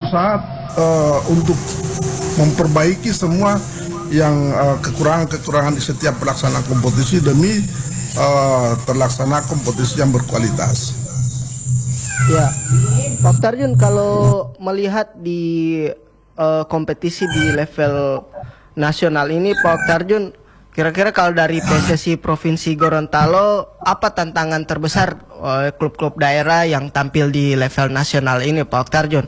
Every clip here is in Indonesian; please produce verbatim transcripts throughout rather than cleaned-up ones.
berusaha uh, untuk memperbaiki semua yang uh, kekurangan-kekurangan di setiap pelaksanaan kompetisi demi uh, terlaksana kompetisi yang berkualitas. Ya, Pak Tarjun, kalau melihat di uh, kompetisi di level nasional ini, Pak Tarjun, kira-kira kalau dari P S S I Provinsi Gorontalo, apa tantangan terbesar oleh klub-klub daerah yang tampil di level nasional ini, Pak Tarjun?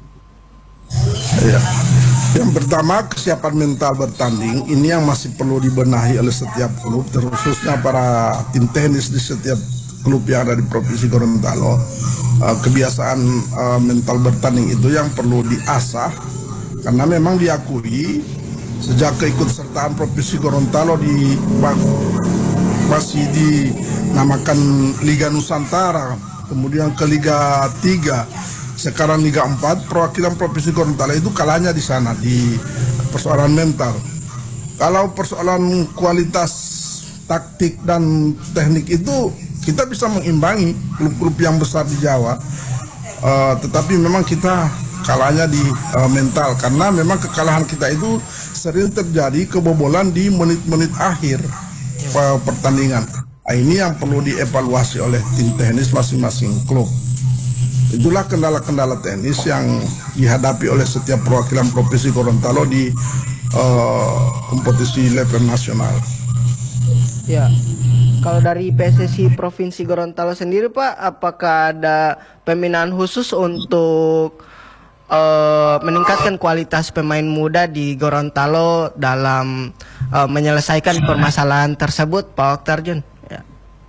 Ya. Yang pertama, kesiapan mental bertanding ini yang masih perlu dibenahi oleh setiap klub, terkhususnya para tim tenis di setiap klub yang ada di Provinsi Gorontalo. Uh, kebiasaan uh, mental bertanding itu yang perlu diasah, karena memang diakui sejak keikutsertaan Provinsi Gorontalo di masih dinamakan Liga Nusantara, kemudian ke Liga tiga, sekarang Liga empat, perwakilan Provinsi Gorontalo itu kalahnya di sana di persoalan mental. Kalau persoalan kualitas taktik dan teknik itu kita bisa mengimbangi klub-klub yang besar di Jawa, uh, tetapi memang kita kalahnya di uh, mental, karena memang kekalahan kita itu sering terjadi kebobolan di menit-menit akhir uh, pertandingan. Nah, ini yang perlu dievaluasi oleh tim teknis masing-masing klub. Itulah kendala-kendala teknis yang dihadapi oleh setiap perwakilan Provinsi Gorontalo di uh, kompetisi level nasional. Ya, kalau dari P S S I Provinsi Gorontalo sendiri, Pak, apakah ada pembinaan khusus untuk uh, meningkatkan kualitas pemain muda di Gorontalo dalam uh, menyelesaikan permasalahan tersebut, Pak Tarjun? Ya.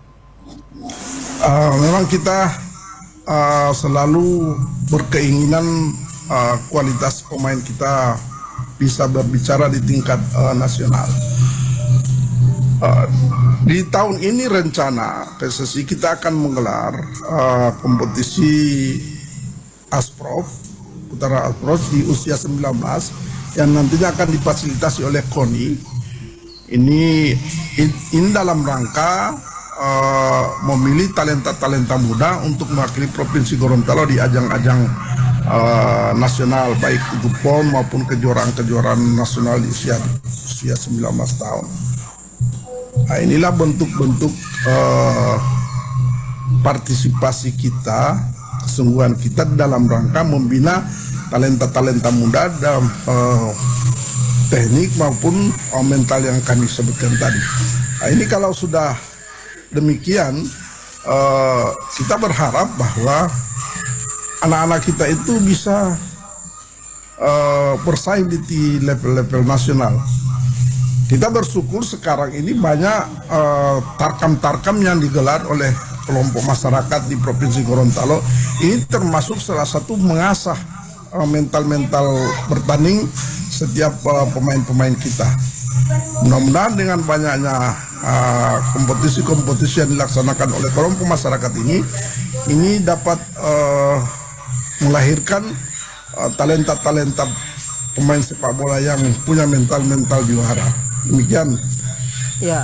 Uh, memang kita uh, selalu berkeinginan uh, kualitas pemain kita bisa berbicara di tingkat uh, nasional. Uh, di tahun ini rencana P S S I kita akan menggelar uh, kompetisi Asprof, Putra Asprof di usia sembilan belas yang nantinya akan difasilitasi oleh K O N I. Ini, ini dalam rangka uh, memilih talenta-talenta muda untuk mewakili Provinsi Gorontalo di ajang-ajang uh, nasional, baik itu P O M maupun kejuaraan-kejuaraan nasional di usia, usia sembilan belas tahun. Nah, inilah bentuk-bentuk uh, partisipasi kita, kesungguhan kita dalam rangka membina talenta-talenta muda dalam uh, teknik maupun uh, mental yang kami sebutkan tadi. Nah, ini kalau sudah demikian, uh, kita berharap bahwa anak-anak kita itu bisa uh, bersaing di level-level nasional. Kita bersyukur sekarang ini banyak tarkam-tarkam uh, yang digelar oleh kelompok masyarakat di Provinsi Gorontalo. Ini termasuk salah satu mengasah mental-mental uh, bertanding setiap pemain-pemain uh, kita. Mudah-mudahan dengan banyaknya kompetisi-kompetisi uh, yang dilaksanakan oleh kelompok masyarakat ini, ini dapat uh, melahirkan talenta-talenta uh, pemain sepak bola yang punya mental-mental juara. Demikian. Ya.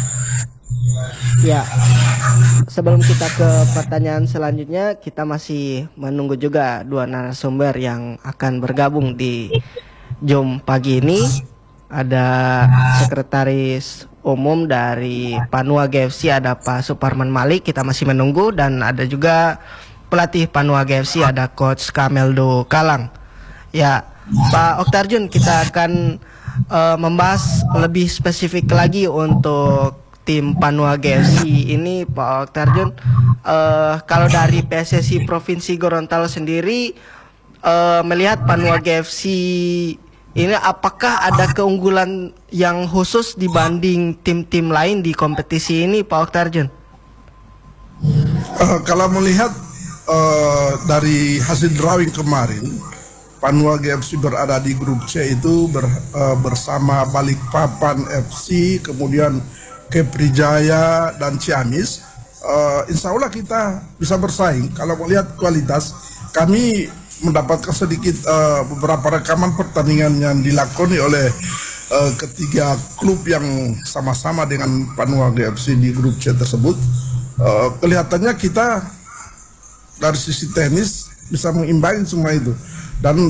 Ya. Sebelum kita ke pertanyaan selanjutnya, kita masih menunggu juga dua narasumber yang akan bergabung di Jom pagi ini. Ada Sekretaris Umum dari Panua G F C, ada Pak Suparman Malik, kita masih menunggu, dan ada juga pelatih Panua G F C, ada Coach Kameldo Kalang. Ya, Pak Oktarjun, kita akan uh, membahas lebih spesifik lagi untuk tim Panua G F C ini, Pak Oktarjun. Uh, kalau dari P S S I Provinsi Gorontalo sendiri, uh, melihat Panua G F C ini, apakah ada keunggulan yang khusus dibanding tim-tim lain di kompetisi ini, Pak Oktarjun? Uh, kalau melihat uh, dari hasil drawing kemarin, Panua G F C berada di grup C itu ber, uh, bersama Balikpapan F C, kemudian Keprijaya dan Ciamis. Uh, insya Allah kita bisa bersaing. Kalau melihat kualitas, kami mendapatkan sedikit uh, beberapa rekaman pertandingan yang dilakoni oleh uh, ketiga klub yang sama-sama dengan Panua G F C di grup C tersebut. Uh, kelihatannya kita dari sisi teknis bisa mengimbangi semua itu. Dan